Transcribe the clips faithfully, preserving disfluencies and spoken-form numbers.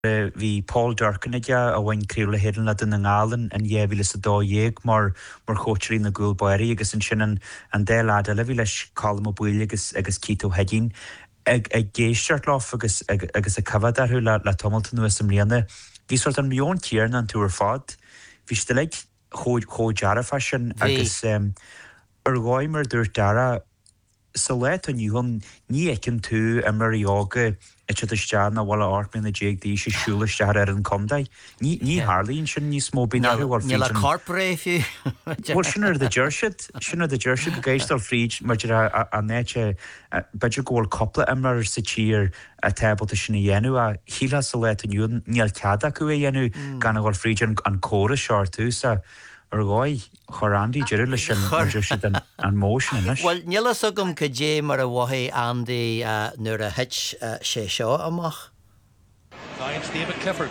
Bhí Paul Durcanide a bhain críúla héan le den an gálan an dhéhhíle sa dó dhéag mar mar chóitirí na gúil bairí agus an sin an dé láda le bhí leis cálam ó buile agus agus cító hedín ag ag géisteart láf agus agus a cafad arthú le le tomulta nuas am líana. Bhí sort an mion tíarna an túair fád. Bhí sta le chó chó deara fashion agus ar gáimar dúirt dara sa leit an dúhan ní ecin tú a mar ioga Echa the Stan a walla art in the jig the she shula shar and comday. Ni ni Harley sin ní smó bína or Níl a corporate fiú. Well sinner the jershit, sinner the jershit geistal fríd mar a a neche budget goal couple immer sa cheer a table to sinna yenu a hila sa let an yun níl cada cu yenu gan a fríd an chora short tú sa ar gáid chorandi jirile sin jershit an an motion in. Well níl a sugum ca dé mar a wahi Andy nuair a hitch sé seo amach. Finds David Clifford.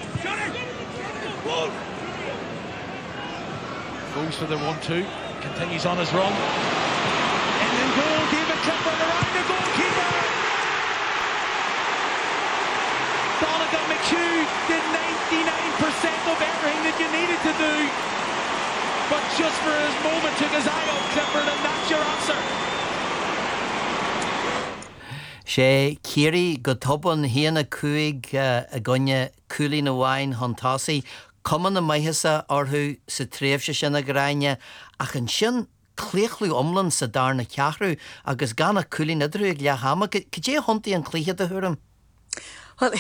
Goes for the one two. Continues on his run. And then goal, David Clifford around the goalkeeper. Donegal McHugh did ninety-nine percent of everything that you needed to do. But just for his moment took his eye off Clifford, and that's your answer. Sé Kiri go toban híana cuaig a gonne cúlí na bhain hantásaí cuman na maithesa orthú sa tréimhse sin a gráine ach an sin cléchlú omlan sa darna ceathrú agus gana cúlí na drú ag leahama go dé hontaí an clíthe a thuaim. Well,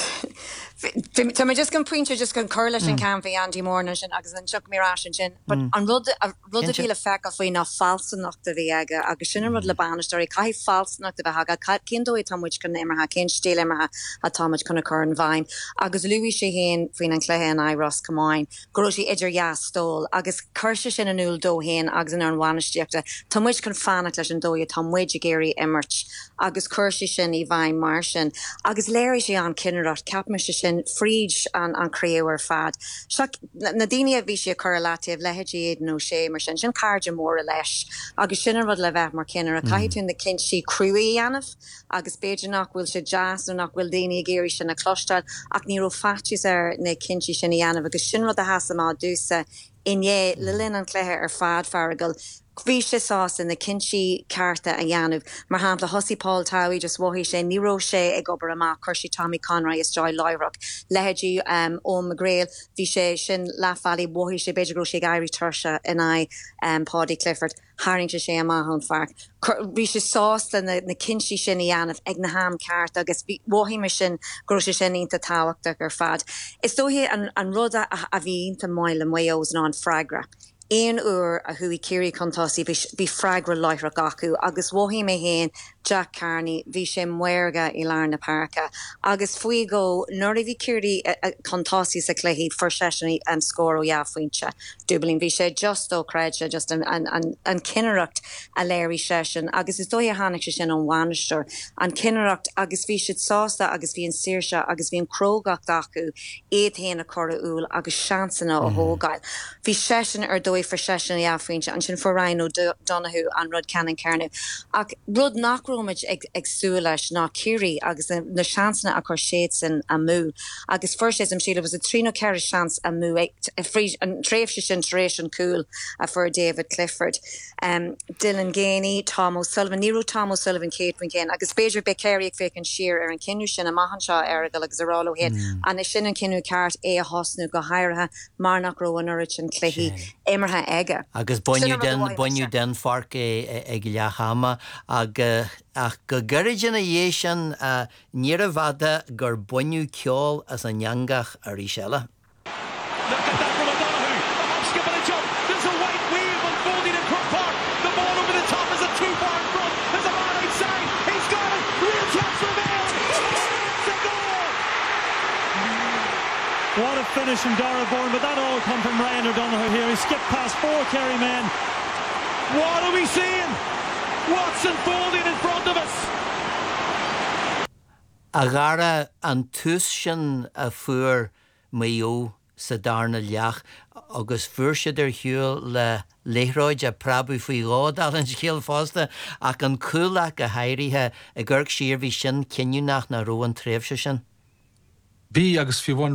so me just going point just going curlish and can be Andy Mornish and agus an chuck mirage and but an rud rud feel effect of we na false knock the viega agus sinner rud lebana story kai false knock the haga cat kindo it which can never ha ken steal emma ha tomach can occur in vine agus Louis Sheehan fine and Clehe and I Ross Comoine groshi edger ya stole agus cursish in an ul do hen agus an an wanish jekta tom which can fan at and do you tom wedge Gary Emmerch agus cursish in Vine Martian agus Larry an Kinnerot capmish sin fríd an an creawer fad. Shak nadine vi sé correlative leheji no sé mar sin sin carja more leis agus sinner rud le bheith mar kinner a caiitún de kin si cruí anaf agus beidir nach will se jazz nach will déine géri sin a clostal ach ní ro fatis er ne kinsi sin anaf agus sin rud a hasama dúsa inné lilin an cléthe ar fad fargal Grisha sauce in the kinchi carta a Yanuv, Marham the Hussy Paul Towie, just wahi she, Niro she, Egobarama, Kershi Tommy Conroy, is Joy Lyrock, Leheji, um, O McGrail, Vishe, Shin, Laugh Valley, Wahi she, Bejagro she, Gary Tursha, and I, um, Paddy Clifford, Harrington she, Mahon Fark, Risha sauce and the, the kinchi shin Yanuv, Egnaham carta, Gus Wahi Mission, Grosha shin into Tawak Ducker Fad. It's so here and, and Roda Avi into Moil and Wayos non Fragra. Ein ur a hui Kiri Contasi be fragra lyra gaku agus wohi me hen Jack Carney vi sé muerga I Larna Parka agus fui go nori vi Kiri Contasi sa clehi first session and score o ya fuincha Dublin vi sé just o credja just an an an, an kinnerucht a Larry session agus is doya hanik sin on Wanister an kinnerucht agus vi shit sauce agus vi in Sirsha agus vi in Krogach daku eight hen a cora ul agus chancena o hogail vi session er do for session ya fringe and sin for Rhino Donahue and Rod Cannon Carnew ach Rod nachromage exulash na Curie agus na chancena a corshades and a moo agus first is Sheila was a trino carry chance a moo a free and trefshin duration cool uh, for David Clifford um Dylan Gainey Tom O'Sullivan Nero Tom O'Sullivan Kate McGinn agus Bejer Becari fake and sheer and Kinu shin a Mahanshaw Eric like Zarolo head and a shin and Kinu cart a hosnu go hire Marnock Rowan Urich and Clehy Emerha ega. Agus boinú den boinú den farc ag leachama ag ach go gurigin a dhéisian níor a bhada gur boinú ceol as an neangach a rísela. Look at that from O'Donoghue. A hop, skip and a jump. There's a white wave unfolding in Croke Park. The ball over the top is a two-bar in front. There's a man outside. He's got it. Real chance for Bale. It's a goal. What a finish from Dara Bourne, but that all come from Ryan O'Donoghue here. He skipped past four Kerry men. What are we seeing? What's unfolding in front of us? Agara an tús sin a fuair mayo sa darna leach agus fuairsidir hiúil le léhráid a prabu faoi gád allan scéal fásta ach an cúlach a hairithe a ggurg siar bhí sin cinniú nach na roan tréimhse sin. Bí agus fi bhain